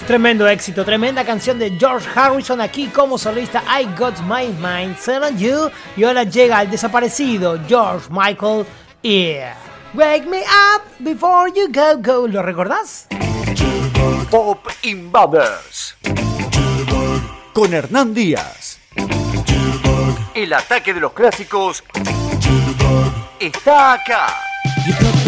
Tremendo éxito, tremenda canción de George Harrison aquí como solista. I Got My Mind Set on You. Y ahora llega el desaparecido George Michael y Wake Me Up Before You Go Go. ¿Lo recordás? Pop Invaders con Hernán Díaz. El ataque de los clásicos está acá.